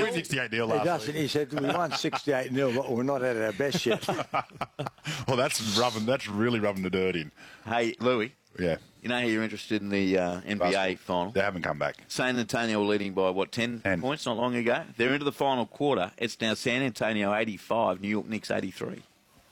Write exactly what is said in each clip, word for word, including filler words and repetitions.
only sixty-eight nil last He doesn't. week. He said, we won sixty-eight nil, but we're not at our best yet. Well, that's rubbing. That's really rubbing the dirt in. Hey, Louis. Yeah. You know how you're interested in the uh, N B A Basketball. final? They haven't come back. San Antonio were leading by, what, ten, ten points not long ago? They're into the final quarter. It's now San Antonio eighty-five, New York Knicks eighty-three.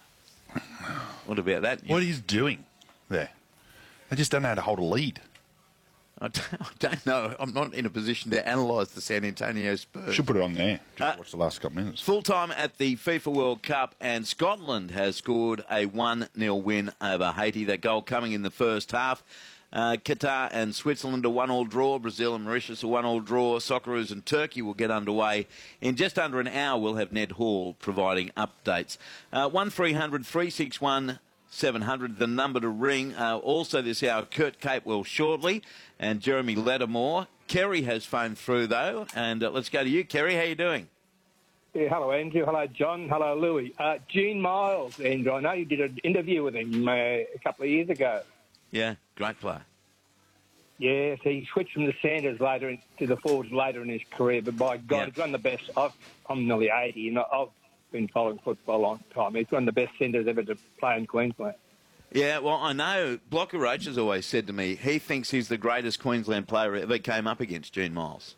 What about that? What he's doing there? They just don't know how to hold a lead. I don't, I don't know. I'm not in a position to analyse the San Antonio Spurs. Should put it on there. Just Uh, watch the last couple of minutes. Full time at the FIFA World Cup, and Scotland has scored a one nil win over Haiti. That goal coming in the first half. Uh, Qatar and Switzerland a one all draw. Brazil and Mauritius a one all draw. Socceroos and Turkey will get underway. In just under an hour, we'll have Ned Hall providing updates. Uh, one three hundred three six one seven hundred, the number to ring. Uh, also this hour, Kurt Capewell shortly, and Jeremy Lattimore. Kerry has phoned through, though, and uh, let's go to you, Kerry. How you doing? Yeah, hello, Andrew. Hello, John. Hello, Louis. Uh, Gene Miles, Andrew. I know you did an interview with him uh, a couple of years ago. Yeah, great player. Yeah, so he switched from the Sanders later in, to the forwards later in his career, but by God, Yeah. he's one of the best. I've, I'm nearly eighty, and I've been following football a long time. He's one of the best centres ever to play in Queensland. Yeah, well, I know Blocker Roach has always said to me he thinks he's the greatest Queensland player ever came up against, Gene Miles.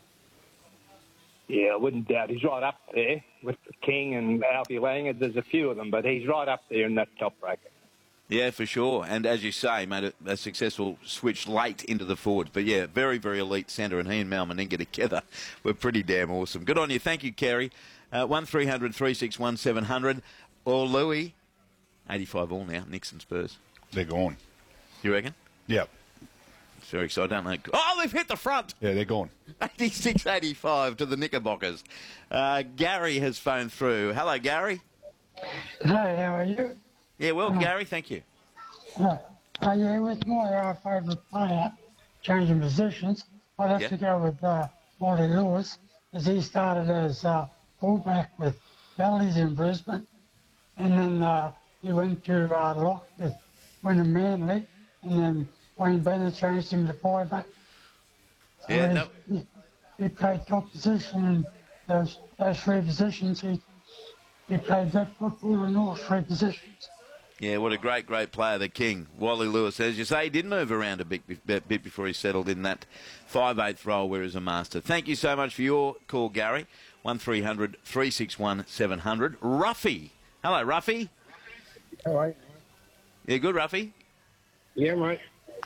Yeah, I wouldn't doubt. He's right up there with King and Alfie Langer. There's a few of them, but he's right up there in that top bracket. Yeah, for sure. And as you say, made a, a successful switch late into the forwards. But yeah, very, very elite centre, and he and Mal Meninga together were pretty damn awesome. Good on you. Thank you, Kerry. Uh, one three hundred three six one seven hundred. Or Louis, eighty-five all now, Nixon Spurs. They're gone. You reckon? Yep. It's very exciting. I don't know. Oh, they've hit the front. Yeah, they're gone. eighty-six eighty-five to the Knickerbockers. Uh, Gary has phoned through. Hello, Gary. Hi, how are you? Yeah, well, Gary, thank you. Uh, uh, yeah, with my uh, favourite player changing positions, I'd have Yeah. to go with uh, Wally Lewis, as he started as uh, fullback with Valleys in Brisbane, and then uh, he went to uh, lock with Wynnum Manly, and then Wayne Bennett changed him to fullback. So Yeah, he, no- he, he played top position in those, those three positions. He, he played that football in all three positions. Yeah, what a great, great player, the King, Wally Lewis. As you say, he did move around a bit, bit, bit before he settled in that five eighth role where he's a master. Thank you so much for your call, Gary. one three hundred three six one seven hundred. Ruffy. Hello, Ruffy. All right. You good, Ruffy? Yeah, mate.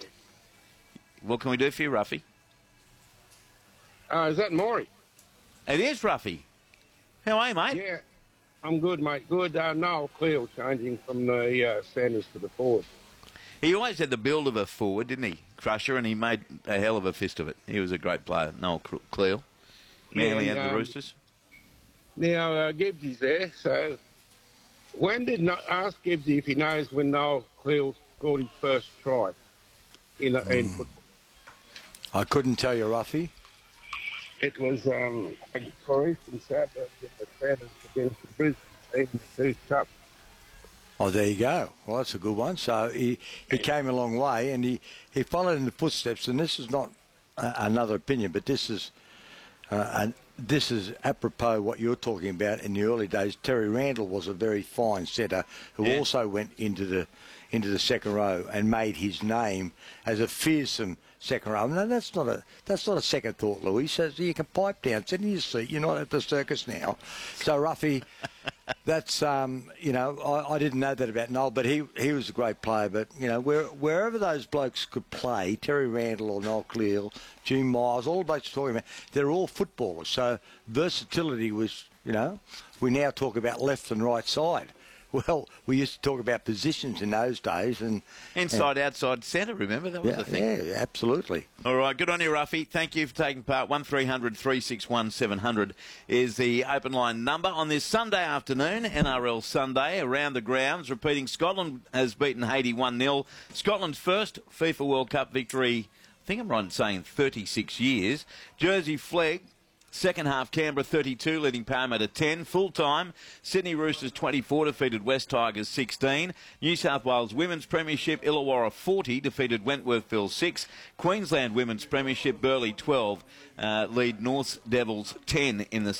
What can we do for you, Ruffy? Uh, is that Maury? It is, Ruffy. How are you, mate? Yeah, I'm good, mate. Good. Uh, Noel Cleo changing from the uh, Sanders to the forward. He always had the build of a forward, didn't he, Crusher? And he made a hell of a fist of it. He was a great player, Noel Cleo. Manly And, and the um, Roosters. Now, uh, Gibbsy's there, so when did not ask Gibbsy if he knows when Noel Cleo scored his first try in, mm. in football? I couldn't tell you, Ruffy. It was um, for Eastern South the Sanders against the Brisbane team, the two cup. Oh, there you go. Well, that's a good one. So he, he came a long way, and he, he followed in the footsteps. And this is not uh, another opinion, but this is uh, an, this is apropos what you're talking about in the early days. Terry Randall was a very fine setter who Yeah. also went into the into the second row and made his name as a fearsome second row. No, that's not a that's not a second thought, Louis. Says you can pipe down, sit in your seat. You're not at the circus now. So Ruffy, that's um, you know I, I didn't know that about Noel, but he he was a great player. But you know where, wherever those blokes could play, Terry Randall or Noel Cleal, Jim Miles, all the blokes talking about, they're all footballers. So versatility was, you know, we now talk about left and right side. Well, we used to talk about positions in those days. and Inside, outside, centre, remember? That was Yeah, the thing. yeah, absolutely. All right, good on you, Ruffy. Thank you for taking part. one three hundred three six one seven hundred is the open line number on this Sunday afternoon, N R L Sunday, around the grounds. Repeating, Scotland has beaten Haiti one nil. Scotland's first FIFA World Cup victory, I think I'm right in saying thirty-six years. Jersey Flegg. Second half, Canberra thirty-two, leading Parramatta ten. Full time, Sydney Roosters twenty-four, defeated West Tigers sixteen. New South Wales Women's Premiership, Illawarra forty, defeated Wentworthville six. Queensland Women's Premiership, Burleigh twelve, uh, lead North Devils ten in the